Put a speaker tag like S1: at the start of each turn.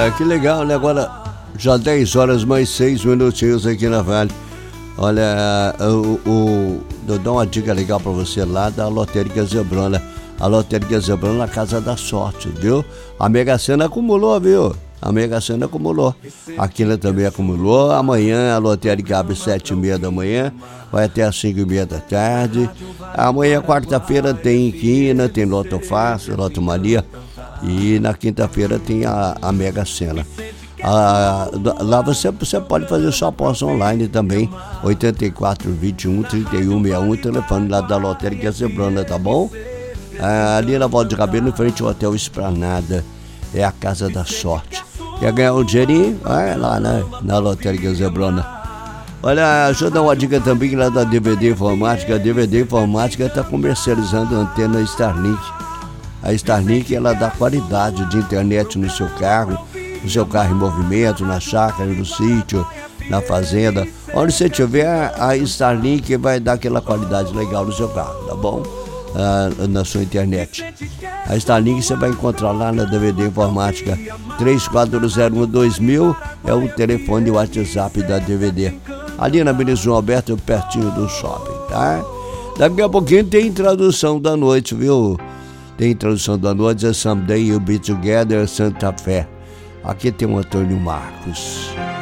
S1: Que legal, né? Agora já 10 horas mais 6 minutinhos aqui na Vale. Olha, eu dou uma dica legal pra você lá da Lotérica Zebrona. A Lotérica Zebrona na Casa da Sorte, viu? A Mega Sena acumulou, viu? A Mega Sena acumulou. A Quina também acumulou. Amanhã a lotérica abre 7h30 da manhã, vai até às 5h30 da tarde. Amanhã, quarta-feira, tem Quina, tem Loto Fácil, Loto Mania. E na quinta-feira tem a Mega Sena. Lá você pode fazer sua aposta online também. 84 21 31 61, telefone lá da Lotérica Zebrona, tá bom? Ali na Volta de Cabelo, em frente ao Hotel Esplanada. É a Casa da Sorte. Quer ganhar um dinheirinho? Vai lá, né? Na Lotérica Zebrona. Olha, deixa eu dar uma dica também lá da DVD Informática. A DVD Informática está comercializando a antena Starlink. A Starlink, ela dá qualidade de internet no seu carro em movimento, na chácara, no sítio, na fazenda. Onde você tiver, a Starlink vai dar aquela qualidade legal no seu carro, tá bom? Na sua internet. A Starlink você vai encontrar lá na DVD Informática. 34012000 é o telefone e o WhatsApp da DVD. Ali na Avenida João Alberto, pertinho do shopping, tá? Daqui a pouquinho tem tradução da noite, viu? Tem tradução da noite, é Someday You'll Be Together, Santa Fé. Aqui tem o Antônio Marcos.